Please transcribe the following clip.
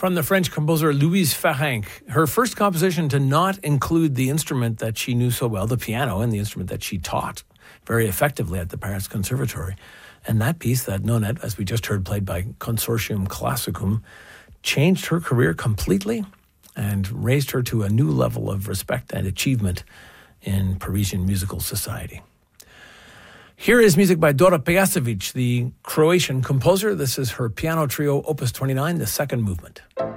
From the French composer Louise Farrenc, her first composition to not include the instrument that she knew so well, the piano, and the instrument that she taught very effectively at the Paris Conservatory. And that piece, that Nonette, as we just heard, played by Consortium Classicum, changed her career completely and raised her to a new level of respect and achievement in Parisian musical society. Here is music by Dora Pejacevic, the Croatian composer. This is her piano trio, Opus 29, the second movement.